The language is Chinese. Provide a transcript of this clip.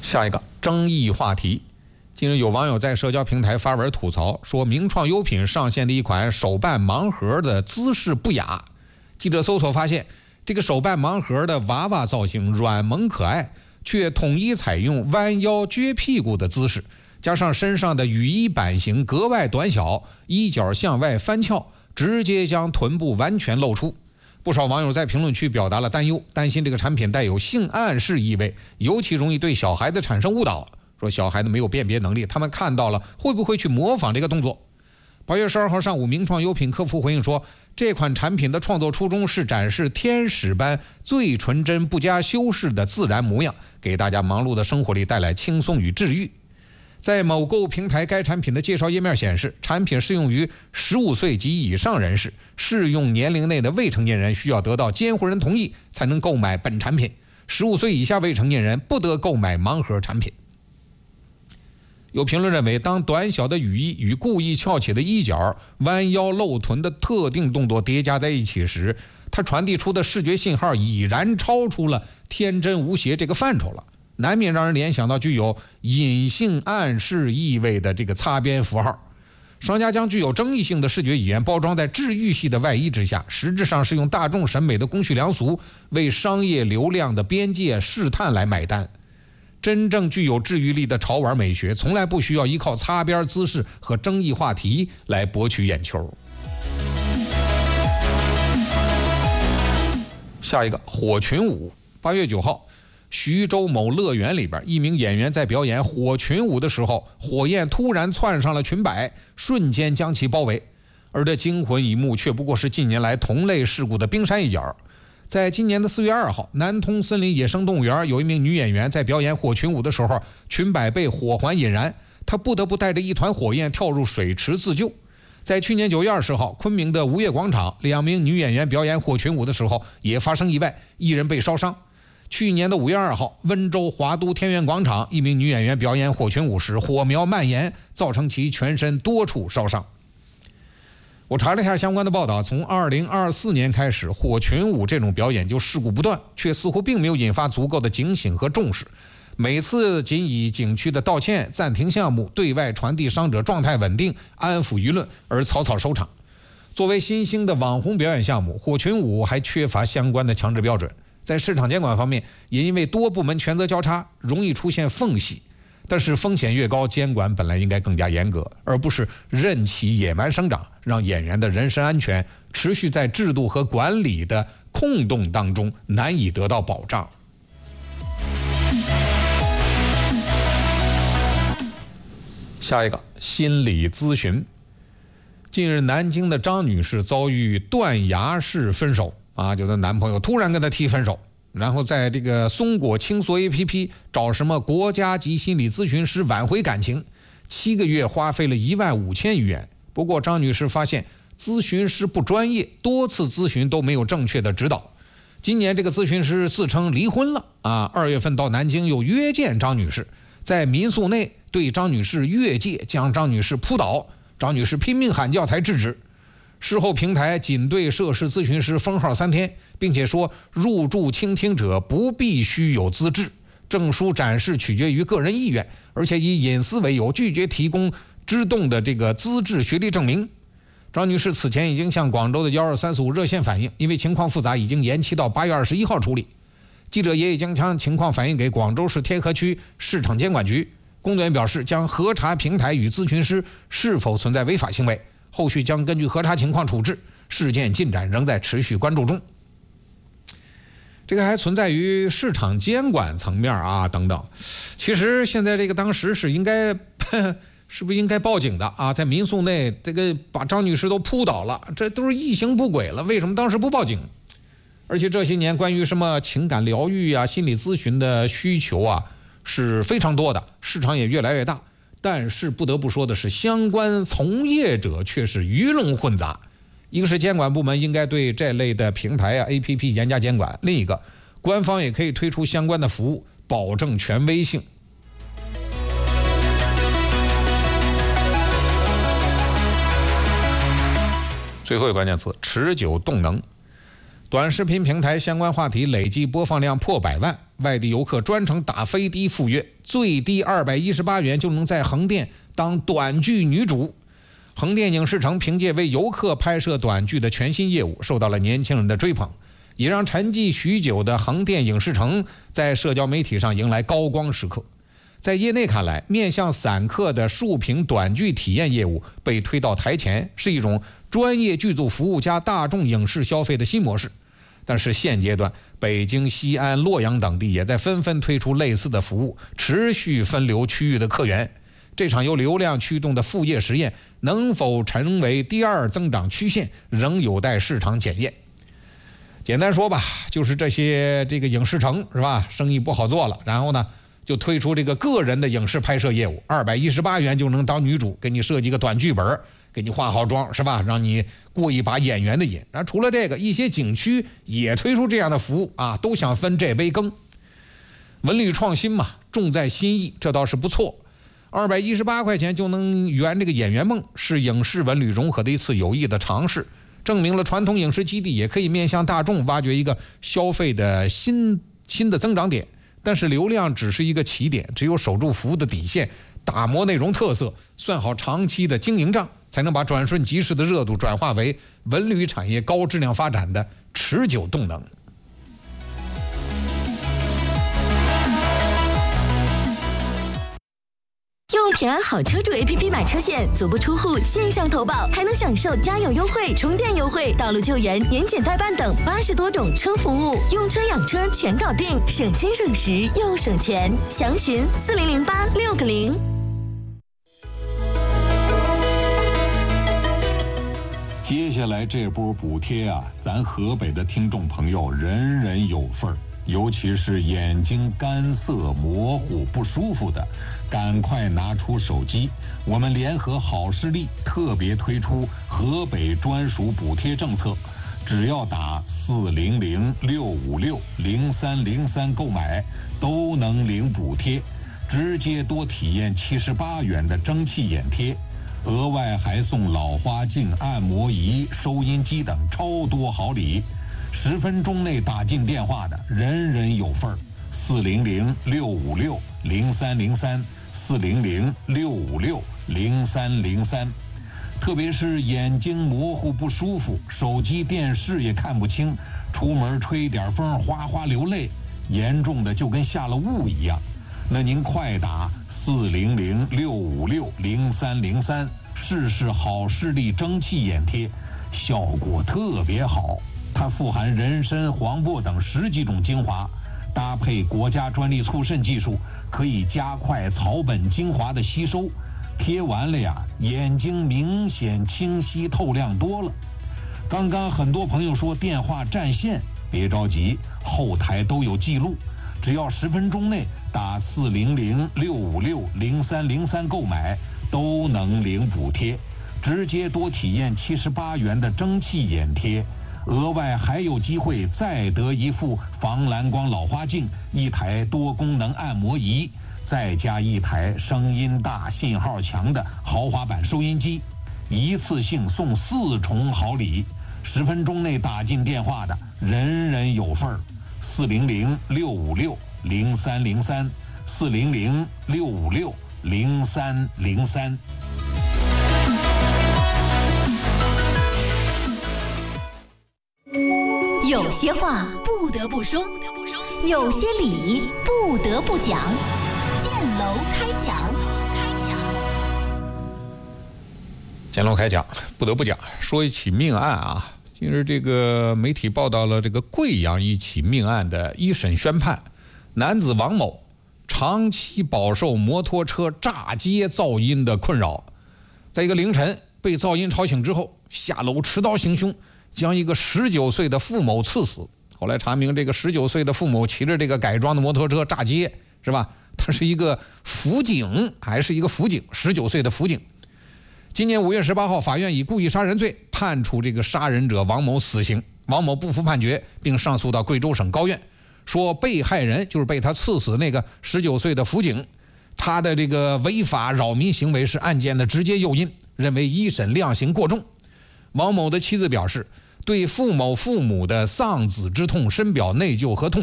下一个争议话题，近日有网友在社交平台发文吐槽，说名创优品上线的一款手办盲盒的姿势不雅。记者搜索发现，这个手办盲盒的娃娃造型软萌可爱，却统一采用弯腰撅屁股的姿势，加上身上的雨衣版型格外短小，衣角向外翻翘，直接将臀部完全露出。不少网友在评论区表达了担忧，担心这个产品带有性暗示意味，尤其容易对小孩子产生误导。说小孩子没有辨别能力，他们看到了会不会去模仿这个动作？8月12号上午，名创优品客服回应说，这款产品的创作初衷是展示天使般最纯真不加修饰的自然模样，给大家忙碌的生活里带来轻松与治愈。在某购物平台，该产品的介绍页面显示，产品适用于15岁及以上人士，适用年龄内的未成年人需要得到监护人同意才能购买本产品，15岁以下未成年人不得购买盲盒产品。有评论认为，当短小的雨衣与故意翘起的衣角、弯腰露臀的特定动作叠加在一起时，它传递出的视觉信号已然超出了天真无邪这个范畴了，难免让人联想到具有隐性暗示意味的这个擦边符号。商家将具有争议性的视觉语言包装在治愈系的外衣之下，实质上是用大众审美的公序良俗为商业流量的边界试探来买单。真正具有治愈力的潮玩美学，从来不需要依靠擦边姿势和争议话题来博取眼球。下一个火群舞，8月9号，徐州某乐园里边，一名演员在表演火群舞的时候，火焰突然窜上了裙摆，瞬间将其包围。而这惊魂一幕却不过是近年来同类事故的冰山一角。在今年的4月2号，南通森林野生动物园有一名女演员在表演火群舞的时候，裙摆被火环引燃，她不得不带着一团火焰跳入水池自救。在去年9月20号，昆明的吴越广场，2名女演员表演火群舞的时候也发生意外，一人被烧伤。去年的5月2号，温州华都天元广场，一名女演员表演火群舞时，火苗蔓延，造成其全身多处烧伤。我查了一下相关的报道，从2024年开始，火群舞这种表演就事故不断，却似乎并没有引发足够的警醒和重视。每次仅以景区的道歉、暂停项目、对外传递伤者状态稳定、安抚舆论而草草收场。作为新兴的网红表演项目，火群舞还缺乏相关的强制标准。在市场监管方面，也因为多部门权责交叉，容易出现缝隙。但是风险越高，监管本来应该更加严格，而不是任其野蛮生长，让演员的人身安全持续在制度和管理的空洞当中难以得到保障。下一个，心理咨询。近日，南京的张女士遭遇断崖式分手就是男朋友突然跟她提分手，然后在这个松果倾诉 APP 找什么国家级心理咨询师挽回感情，7个月花费了15000余元。不过张女士发现咨询师不专业，多次咨询都没有正确的指导。今年这个咨询师自称离婚了2月份到南京又约见张女士，在民宿内对张女士越界，将张女士扑倒，张女士拼命喊叫才制止。事后平台仅对涉事咨询师封号3天，并且说入驻倾听者不必须有资质，证书展示取决于个人意愿，而且以隐私为由拒绝提供知动的这个资质学历证明。张女士此前已经向广州的12345热线反映，因为情况复杂，已经延期到8月21号处理。记者也已经将情况反映给广州市天河区市场监管局，工作人员表示将核查平台与咨询师是否存在违法行为，后续将根据核查情况处置，事件进展仍在持续关注中。这个还存在于市场监管层面等等。其实现在这个当时是不是应该报警的在民宿内这个把张女士都扑倒了，这都是异行不轨了，为什么当时不报警？而且这些年关于什么情感疗愈心理咨询的需求是非常多的，市场也越来越大。但是不得不说的是，相关从业者却是鱼龙混杂。一个是监管部门应该对这类的平台APP 严加监管，另一个官方也可以推出相关的服务，保证权威性。最后一个关键词，持久动能。 短视频平台相关话题累计播放量破100万，外地游客专程打飞的赴约，最低218元就能在横店当短剧女主。横店影视城凭借为游客拍摄短剧的全新业务，受到了年轻人的追捧，也让沉寂许久的横店影视城在社交媒体上迎来高光时刻。在业内看来，面向散客的竖屏短剧体验业务被推到台前，是一种专业剧组服务加大众影视消费的新模式。但是现阶段，北京、西安、洛阳等地也在纷纷推出类似的服务，持续分流区域的客源。这场由流量驱动的副业实验能否成为第二增长曲线，仍有待市场检验。简单说吧，就是这个影视城是吧，生意不好做了，然后呢就推出这个个人的影视拍摄业务，218元就能当女主，给你设计个短剧本，给你化好妆是吧，让你过一把演员的瘾。然后除了这个，一些景区也推出这样的服务啊，都想分这杯羹。文旅创新嘛，重在新意，这倒是不错。218块钱就能圆这个演员梦，是影视文旅融合的一次有益的尝试，证明了传统影视基地也可以面向大众挖掘一个消费的新的增长点。但是流量只是一个起点，只有守住服务的底线，打磨内容特色，算好长期的经营账，才能把转瞬即逝的热度转化为文旅产业高质量发展的持久动能。 用平安好车主 APP 买车险，足不出户线上投保，还能享受加油优惠、充电优惠、道路救援、年检代办等80多种车服务，用车养车全搞定，省心省时又省钱。详询4008-6个0。 接下来这波补贴啊，咱河北的听众朋友人人有份儿。尤其是眼睛干涩、模糊、不舒服的，赶快拿出手机。我们联合好视力特别推出河北专属补贴政策，只要打400-656-0303购买，都能领补贴，直接多体验78元的蒸汽眼贴，额外还送老花镜、按摩仪、收音机等超多好礼。10分钟内打进电话的，人人有份儿。400-656-0303，400-656-0303。特别是眼睛模糊不舒服，手机电视也看不清，出门吹点风哗哗流泪，严重的就跟下了雾一样。那您快打400-656-0303，试试好视力蒸汽眼贴，效果特别好。它富含人参、黄柏等10几种精华，搭配国家专利促渗技术，可以加快草本精华的吸收。贴完了呀，眼睛明显清晰透亮多了。刚刚很多朋友说电话占线，别着急，后台都有记录。只要10分钟内打400-656-0303购买，都能领补贴，直接多体验78元的蒸汽眼贴。额外还有机会再得一副防蓝光老花镜、1台多功能按摩仪，再加1台声音大、信号强的豪华版收音机，一次性送4重好礼。10分钟内打进电话的，人人有份儿。400-656-0303， 400-656-0303。 有些话不得不说，有些理不得不讲。建楼开讲， 建楼开讲，不得不讲。说一起命案啊，近日这个媒体报道了这个贵阳一起命案的一审宣判，男子王某长期饱受摩托车炸街噪音的困扰，在一个凌晨被噪音吵醒之后，下楼持刀行凶，将一个19岁的傅某刺死。后来查明，这个19岁的傅某骑着这个改装的摩托车炸街，是吧？他是一个辅警，还是一个辅警，19岁的辅警。今年5月18号，法院以故意杀人罪判处这个杀人者王某死刑。王某不服判决，并上诉到贵州省高院，说被害人就是被他刺死那个19岁的辅警，他的这个违法扰民行为是案件的直接诱因，认为一审量刑过重。王某的妻子表示， 对父某父母的丧子之痛深表内疚和痛